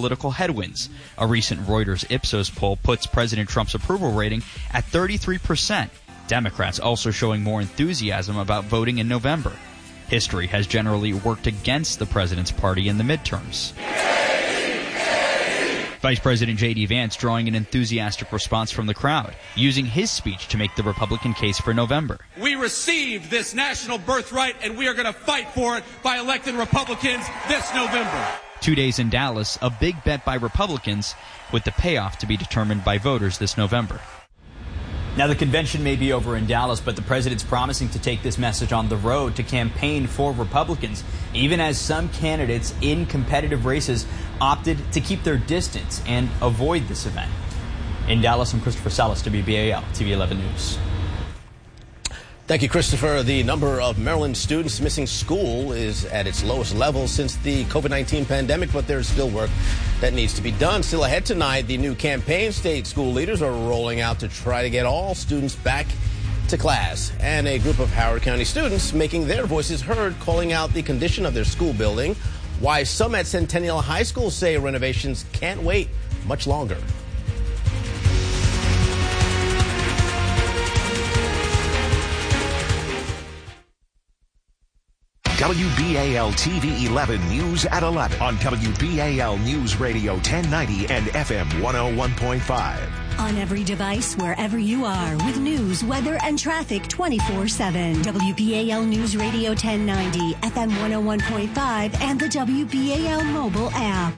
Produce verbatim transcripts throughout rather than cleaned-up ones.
political headwinds. A recent Reuters Ipsos poll puts President Trump's approval rating at thirty-three percent. Democrats also showing more enthusiasm about voting in November. History has generally worked against the president's party in the midterms. Vice President J D. Vance drawing an enthusiastic response from the crowd, using his speech to make the Republican case for November. We received this national birthright, and we are going to fight for it by electing Republicans this November. Two days in Dallas, a big bet by Republicans, with the payoff to be determined by voters this November. Now, the convention may be over in Dallas, but the president's promising to take this message on the road to campaign for Republicans, even as some candidates in competitive races opted to keep their distance and avoid this event. In Dallas, I'm Christopher Salas, W B A L T V eleven News. Thank you, Christopher. The number of Maryland students missing school is at its lowest level since the COVID nineteen pandemic, but there's still work that needs to be done. Still ahead tonight, the new campaign state school leaders are rolling out to try to get all students back to class. And a group of Howard County students making their voices heard, calling out the condition of their school building, why some at Centennial High School say renovations can't wait much longer. W B A L T V eleven News at eleven on W B A L News Radio ten ninety and F M one oh one point five. On every device, wherever you are, with news, weather, and traffic twenty-four seven. W B A L News Radio ten ninety, F M one oh one point five, and the W B A L mobile app.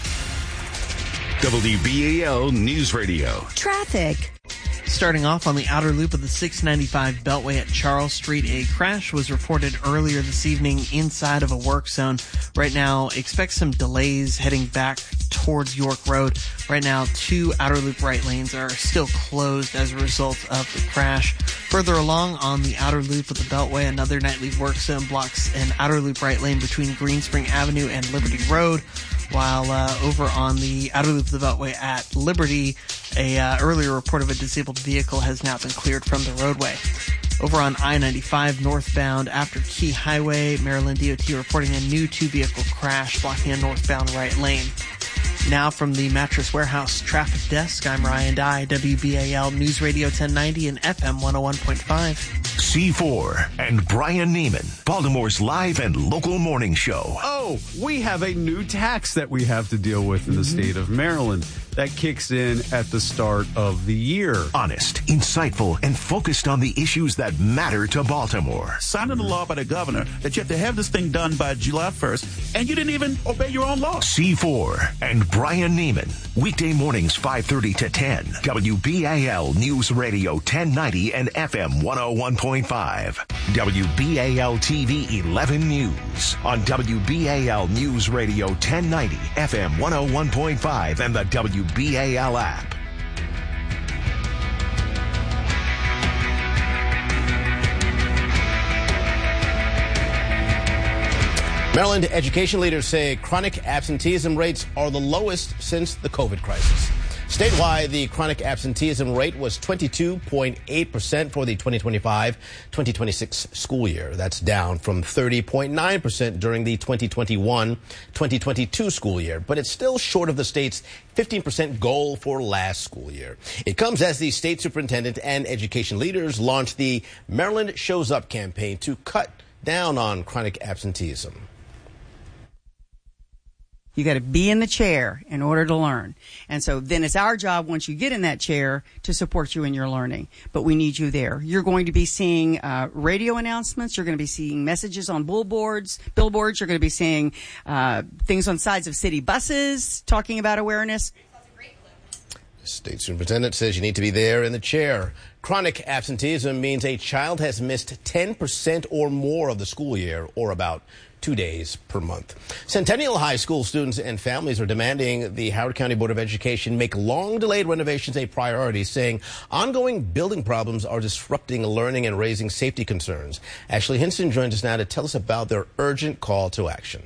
W B A L News Radio. Traffic. Starting off on the outer loop of the six ninety-five Beltway at Charles Street, a crash was reported earlier this evening inside of a work zone. Right now, expect some delays heading back towards York Road. Right now, two outer loop right lanes are still closed as a result of the crash. Further along on the outer loop of the Beltway, another nightly work zone blocks an outer loop right lane between Greenspring Avenue and Liberty Road. While uh, over on the outer loop of the Beltway at Liberty, a uh, earlier report of a disabled vehicle has now been cleared from the roadway. Over on I ninety-five northbound after Key Highway, Maryland D O T reporting a new two-vehicle crash blocking a northbound right lane. Now from the Mattress Warehouse Traffic Desk, I'm Ryan Dye, W B A L News Radio ten ninety and F M one oh one point five. C four and Brian Neiman, Baltimore's live and local morning show. Oh, we have a new tax that we have to deal with in the state of Maryland that kicks in at the start of the year. Honest, insightful, and focused on the issues that matter to Baltimore. Signed into law by the governor that you have to have this thing done by July first, and you didn't even obey your own law. C four and Brian Neiman, weekday mornings five thirty to ten. W B A L News Radio ten ninety and F M one oh one point five. W B A L T V eleven News on W B A L News Radio ten ninety, F M one oh one point five, and the W B A L app. Maryland education leaders say chronic absenteeism rates are the lowest since the COVID crisis. Statewide, the chronic absenteeism rate was twenty-two point eight percent for the twenty twenty-five twenty twenty-six school year. That's down from thirty point nine percent during the twenty twenty-one twenty twenty-two school year, but it's still short of the state's fifteen percent goal for last school year. It comes as the state superintendent and education leaders launched the Maryland Shows Up campaign to cut down on chronic absenteeism. You got to be in the chair in order to learn. And so then it's our job, once you get in that chair, to support you in your learning. But we need you there. You're going to be seeing uh, radio announcements. You're going to be seeing messages on billboards. Billboards. You're going to be seeing uh, things on sides of city buses talking about awareness. The state superintendent says you need to be there in the chair. Chronic absenteeism means a child has missed ten percent or more of the school year, or about two days per month. Centennial High School students and families are demanding the Howard County Board of Education make long-delayed renovations a priority, saying ongoing building problems are disrupting learning and raising safety concerns. Ashley Hinson joins us now to tell us about their urgent call to action.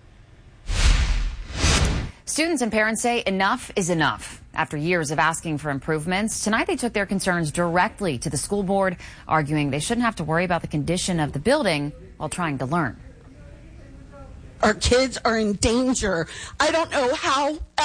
Students and parents say enough is enough. After years of asking for improvements, tonight they took their concerns directly to the school board, arguing they shouldn't have to worry about the condition of the building while trying to learn. Our kids are in danger. I don't know how